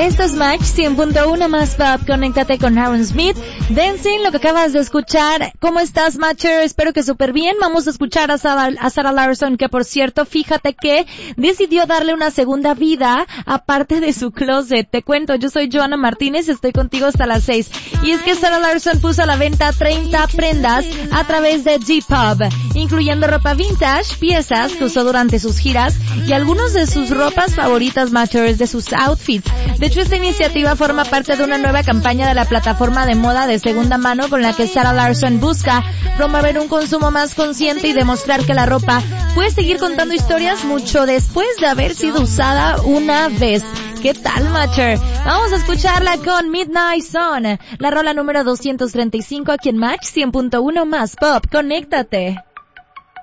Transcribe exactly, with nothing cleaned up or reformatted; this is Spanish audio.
Esto es Match cien punto uno más Pop. Conéctate con Aaron Smith. Dancing, lo que acabas de escuchar. ¿Cómo estás, Matcher? Espero que súper bien. Vamos a escuchar a Sarah, a Sarah Larsson, que por cierto, fíjate que decidió darle una segunda vida aparte de su closet. Te cuento, yo soy Joana Martínez, estoy contigo hasta las seis. Y es que Sarah Larsson puso a la venta treinta prendas a través de Depop, incluyendo ropa vintage, piezas que usó durante sus giras y algunos de sus ropas favoritas, Matchers, de sus outfits. De hecho, esta iniciativa forma parte de una nueva campaña de la plataforma de moda de segunda mano con la que Sarah Larsson busca promover un consumo más consciente y demostrar que la ropa puede seguir contando historias mucho después de haber sido usada una vez. ¿Qué tal, Matcher? Vamos a escucharla con Midnight Sun, la rola número doscientos treinta y cinco aquí en Match cien punto uno más Pop. Conéctate.